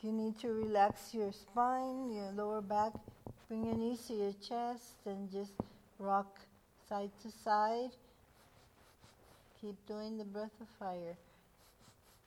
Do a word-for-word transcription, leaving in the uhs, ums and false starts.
If you need to relax your spine, your lower back, bring your knees to your chest and just rock side to side. Keep doing the breath of fire.